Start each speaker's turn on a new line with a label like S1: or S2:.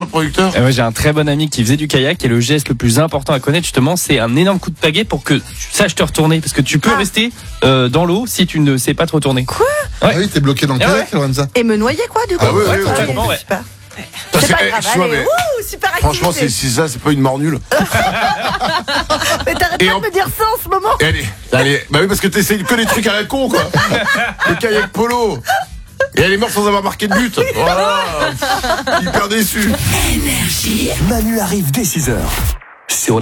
S1: producteur.
S2: Moi, j'ai un très bon ami qui faisait du kayak et le geste le plus important à connaître justement, c'est un énorme coup de pagaie pour que tu saches te retourner, parce que tu peux rester dans l'eau si tu ne sais pas te retourner.
S3: Quoi ?
S4: Ah oui, t'es bloqué dans le kayak, Lorenza.
S3: Et me noyer quoi du coup ?
S1: Ah oui, oui, oui,
S2: totalement, ouais.
S3: Super.
S1: Parce
S3: C'est
S1: que,
S3: pas grave,
S1: excuse-moi,
S3: allez,
S1: mais
S3: super activité.
S1: franchement, c'est ça, c'est pas une mort nulle.
S3: Mais t'arrêtes
S1: Et
S3: pas
S1: en-
S3: de me dire ça en ce moment.
S1: Et allez, bah oui, parce que t'essayes que les trucs à la con, quoi. Le kayak polo. Et elle est morte sans avoir marqué de but. Voilà. Hyper déçu.
S5: Manu arrive dès 6h.